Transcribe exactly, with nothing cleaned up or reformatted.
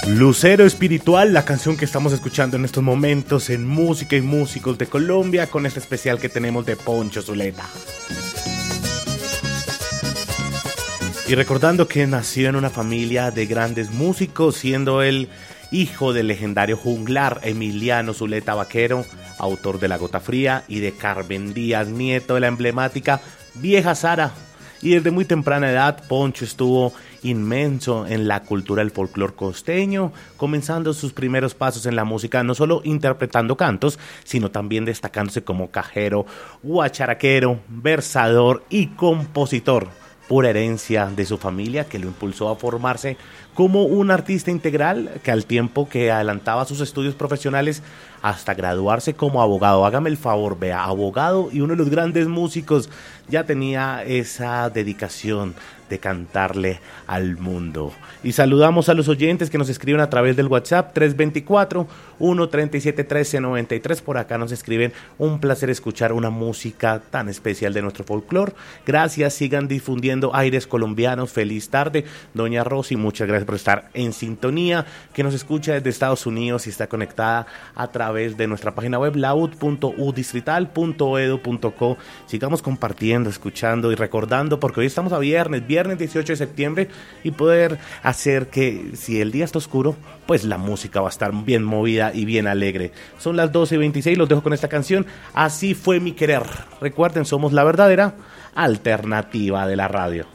Lucero Espiritual, la canción que estamos escuchando en estos momentos en Música y Músicos de Colombia, con este especial que tenemos de Poncho Zuleta. Y recordando que nació en una familia de grandes músicos, siendo él hijo del legendario juglar Emiliano Zuleta Vaquero, autor de La Gota Fría, y de Carmen Díaz, nieto de la emblemática Vieja Sara. Y desde muy temprana edad, Poncho estuvo inmenso en la cultura del folclore costeño, comenzando sus primeros pasos en la música, no solo interpretando cantos, sino también destacándose como cajero, guacharaquero, versador y compositor, pura herencia de su familia que lo impulsó a formarse como un artista integral, que al tiempo que adelantaba sus estudios profesionales hasta graduarse como abogado. Hágame el favor, vea, abogado y uno de los grandes músicos, ya tenía esa dedicación de cantarle al mundo. Y saludamos a los oyentes que nos escriben a través del WhatsApp tres dos cuatro, uno tres siete, uno tres nueve tres. Por acá nos escriben: un placer escuchar una música tan especial de nuestro folclore. Gracias, sigan difundiendo aires colombianos. Feliz tarde. Doña Rosy, muchas gracias por estar en sintonía, que nos escucha desde Estados Unidos y está conectada a través de nuestra página web laud punto u distrital punto edu punto co. Sigamos compartiendo, escuchando y recordando, porque hoy estamos a viernes, viernes dieciocho de septiembre, y poder hacer que, si el día está oscuro, pues la música va a estar bien movida y bien alegre. Son las doce y veintiséis, los dejo con esta canción, Así fue mi querer. Recuerden, somos la verdadera alternativa de la radio.